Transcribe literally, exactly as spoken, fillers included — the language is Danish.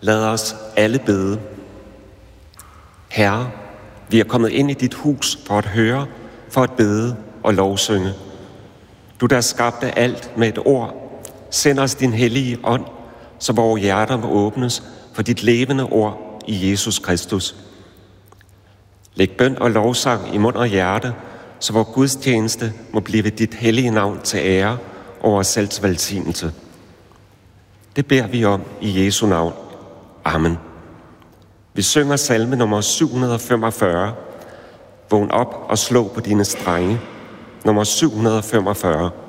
Lad os alle bede. Herre, vi er kommet ind i dit hus for at høre, for at bede og lovsynge. Du, der skabte alt med et ord, send os din hellige ånd, så vores hjerter må åbnes for dit levende ord i Jesus Kristus. Læg bøn og lovsang i mund og hjerte, så vores gudstjeneste må blive dit hellige navn til ære og vores selvs velsignelse. Det beder vi om i Jesu navn. Amen. Vi synger salme nummer syv hundrede femogfyrre. Vågn op og slå på dine strenge. Nummer syv hundrede femogfyrre.